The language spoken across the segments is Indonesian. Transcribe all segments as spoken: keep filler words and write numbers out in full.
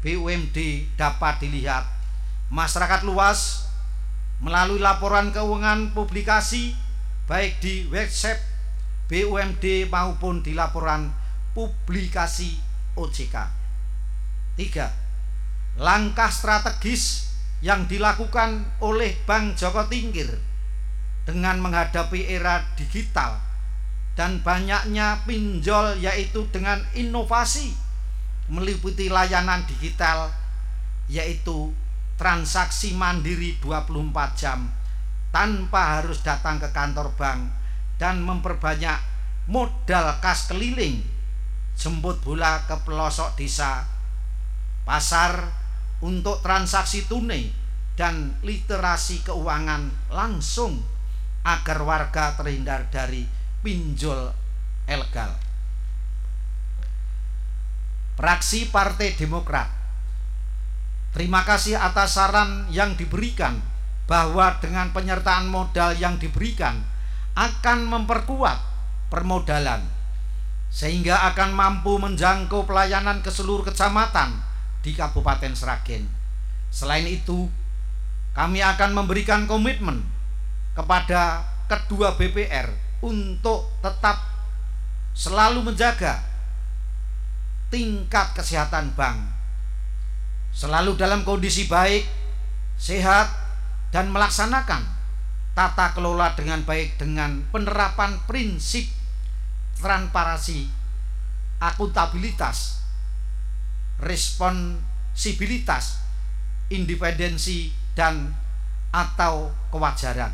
B U M D dapat dilihat masyarakat luas melalui laporan keuangan publikasi baik di website B U M D maupun di laporan publikasi O J K. Tiga, langkah strategis yang dilakukan oleh Bank Joko Tingkir dengan menghadapi era digital dan banyaknya pinjol, yaitu dengan inovasi meliputi layanan digital, yaitu transaksi mandiri dua puluh empat jam tanpa harus datang ke kantor bank, dan memperbanyak modal kas keliling, jemput bola ke pelosok desa, pasar untuk transaksi tunai dan literasi keuangan langsung agar warga terhindar dari pinjol ilegal. Fraksi Partai Demokrat terima kasih atas saran yang diberikan bahwa dengan penyertaan modal yang diberikan akan memperkuat permodalan sehingga akan mampu menjangkau pelayanan ke seluruh kecamatan di Kabupaten Sragen. Selain itu, kami akan memberikan komitmen kepada kedua B P R untuk tetap selalu menjaga tingkat kesehatan bank selalu dalam kondisi baik, sehat, dan melaksanakan tata kelola dengan baik dengan penerapan prinsip transparansi, akuntabilitas, responsibilitas, independensi, dan atau kewajaran.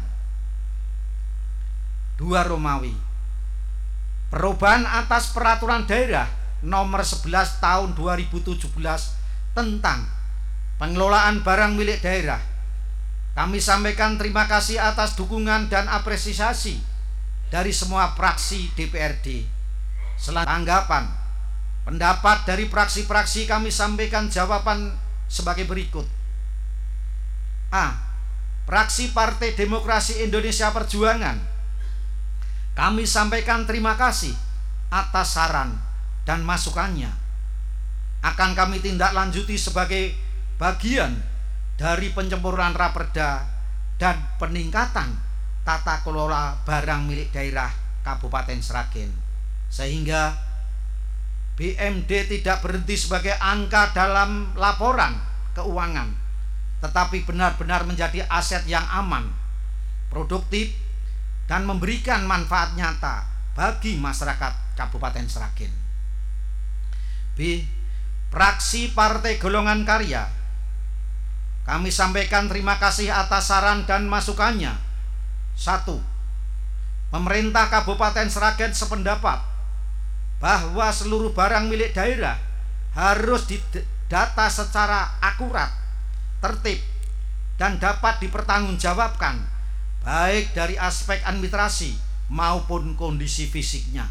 Dua Romawi, perubahan atas peraturan daerah nomor sebelas tahun dua ribu tujuh belas tentang pengelolaan barang milik daerah. Kami sampaikan terima kasih atas dukungan dan apresiasi dari semua fraksi D P R D. Setelah tanggapan pendapat dari fraksi-fraksi, kami sampaikan jawaban sebagai berikut. A. Fraksi Partai Demokrasi Indonesia Perjuangan, kami sampaikan terima kasih atas saran dan masukannya. Akan kami tindak lanjuti sebagai bagian dari penyempurnaan Raperda dan peningkatan tata kelola barang milik daerah Kabupaten Sragen, sehingga B M D tidak berhenti sebagai angka dalam laporan keuangan, tetapi benar-benar menjadi aset yang aman, produktif, dan memberikan manfaat nyata bagi masyarakat Kabupaten Sragen. B. Fraksi Partai Golongan Karya, kami sampaikan terima kasih atas saran dan masukannya. Satu, pemerintah Kabupaten Sragen sependapat bahwa seluruh barang milik daerah harus didata secara akurat, tertib, dan dapat dipertanggungjawabkan baik dari aspek administrasi maupun kondisi fisiknya.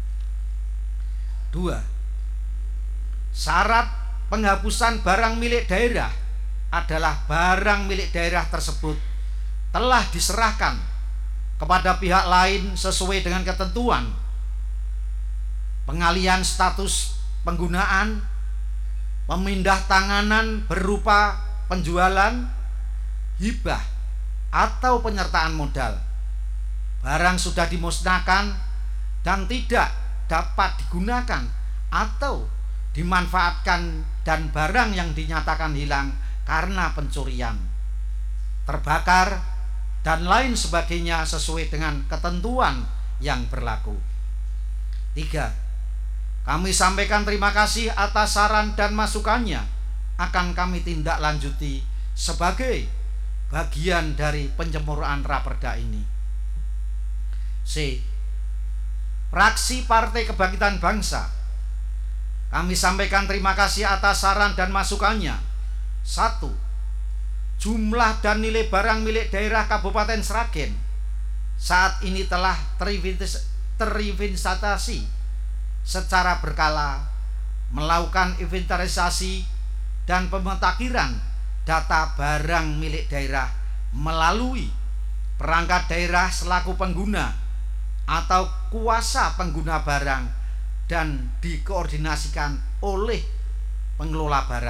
Dua, syarat penghapusan barang milik daerah adalah barang milik daerah tersebut telah diserahkan kepada pihak lain sesuai dengan ketentuan pengalihan status penggunaan, pemindah tanganan berupa penjualan, hibah, atau penyertaan modal. Barang sudah dimusnahkan dan tidak dapat digunakan atau dimanfaatkan, dan barang yang dinyatakan hilang karena pencurian, terbakar, dan lain sebagainya sesuai dengan ketentuan yang berlaku. Tiga, kami sampaikan terima kasih atas saran dan masukannya. Akan kami tindak lanjuti sebagai bagian dari penyempurnaan Raperda ini. C. Fraksi Partai Kebangkitan Bangsa, kami sampaikan terima kasih atas saran dan masukannya. Satu, jumlah dan nilai barang milik daerah Kabupaten Sragen saat ini telah terinventarisasi secara berkala, melakukan inventarisasi dan pemutakhiran data barang milik daerah melalui perangkat daerah selaku pengguna atau kuasa pengguna barang, dan dikoordinasikan oleh pengelola barang.